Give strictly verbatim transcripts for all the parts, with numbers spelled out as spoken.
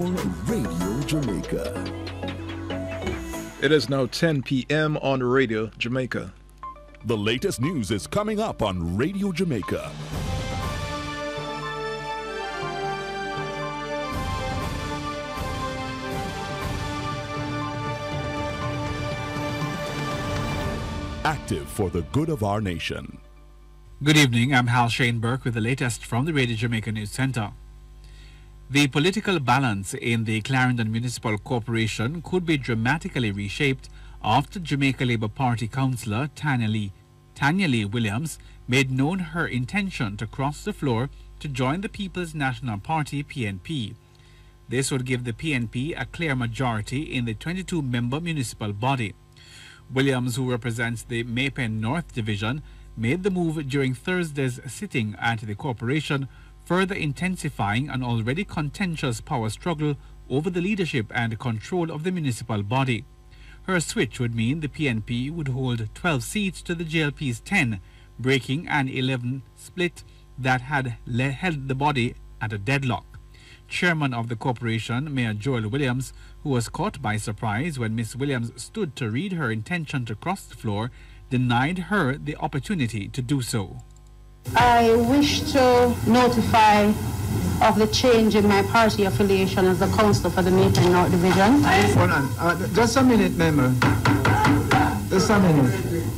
on Radio Jamaica. It is now ten p.m. on Radio Jamaica. The latest news is coming up on Radio Jamaica. Active for the good of our nation. Good evening, I'm Hal Shane Burke with the latest from the Radio Jamaica News Center. The political balance in the Clarendon Municipal Corporation could be dramatically reshaped after Jamaica Labour Party councillor Tanya Lee, Tanya Lee Williams made known her intention to cross the floor to join the People's National Party P N P. This would give the P N P a clear majority in the twenty-two member municipal body. Williams, who represents the Maypen North Division, made the move during Thursday's sitting at the corporation, further intensifying an already contentious power struggle over the leadership and control of the municipal body. Her switch would mean the P N P would hold twelve seats to the J L P's ten, breaking an eleven split that had le- held the body at a deadlock. Chairman of the corporation, Mayor Joel Williams, who was caught by surprise when Miss Williams stood to read her intention to cross the floor, denied her the opportunity to do so. I wish to notify of the change in my party affiliation as a councillor for the Maypen North Division. Hold on, uh, just a minute, member. Just a minute.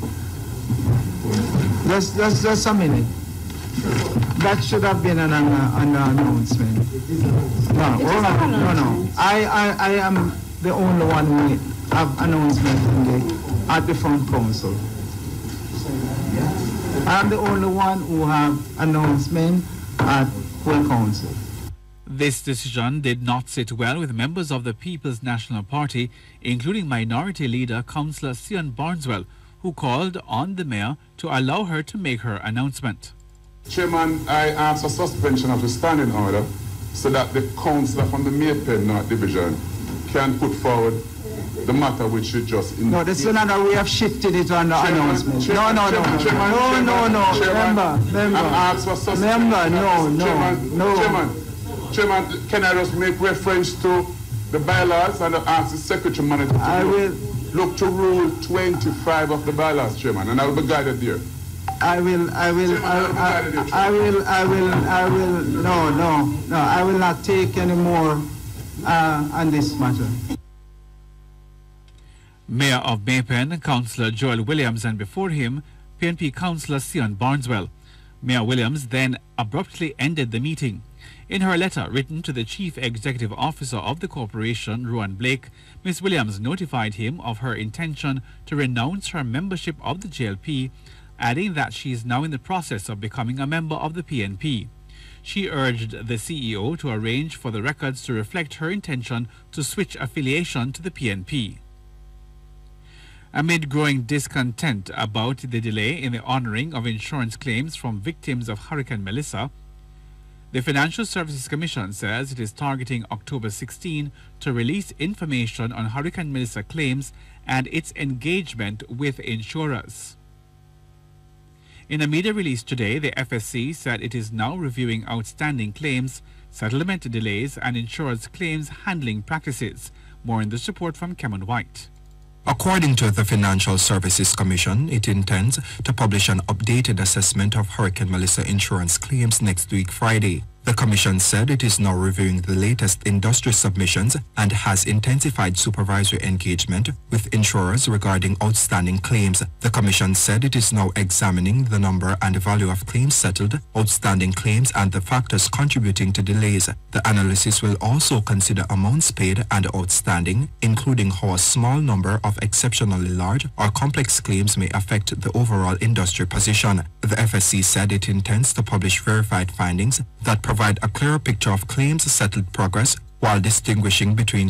Just, just, just a minute. That should have been an, uh, an announcement. No, hold on. No, no. I, I, I am the only one who have announcement in the, at the front council. I am the only one who have announcement at full council. This decision did not sit well with members of the People's National Party, including Minority Leader Councillor Sion Barneswell, who called on the mayor to allow her to make her announcement. Chairman, I ask a suspension of the standing order so that the councillor from the Maypen North Division can put forward the matter which you just... No, this is another way of shifting it on the Chairman, announcement. Chairman, no, no, Chairman, no, Chairman, no, Chairman, no, no, Chairman, member, member, I'm asked for suspension. member, no, no, Chairman, no. Chairman, Chairman, can I just make reference to the bylaws and ask the secretary manager to I look, will look to rule twenty-five of the bylaws, Chairman, and I will be guided there. I will, I will, Chairman, I, I, I, I will, I will, I will, no, no, no, I will not take any more uh, on this matter. Mayor of Maypen, Councillor Joel Williams, and before him, P N P Councillor Sion Barneswell. Mayor Williams then abruptly ended the meeting. In her letter written to the Chief Executive Officer of the corporation, Rowan Blake, Miss Williams notified him of her intention to renounce her membership of the J L P, adding that she is now in the process of becoming a member of the P N P. She urged the C E O to arrange for the records to reflect her intention to switch affiliation to the P N P. Amid growing discontent about the delay in the honouring of insurance claims from victims of Hurricane Melissa, the Financial Services Commission says it is targeting October sixteenth to release information on Hurricane Melissa claims and its engagement with insurers. In a media release today, the F S C said it is now reviewing outstanding claims, settlement delays, and insurers' claims handling practices. More in this report from Cameron White. According to the Financial Services Commission, it intends to publish an updated assessment of Hurricane Melissa insurance claims next week, Friday. The Commission said it is now reviewing the latest industry submissions and has intensified supervisory engagement with insurers regarding outstanding claims. The Commission said it is now examining the number and value of claims settled, outstanding claims, and the factors contributing to delays. The analysis will also consider amounts paid and outstanding, including how a small number of exceptionally large or complex claims may affect the overall industry position. The F S C said it intends to publish verified findings that provide a clearer picture of claims settled progress while distinguishing between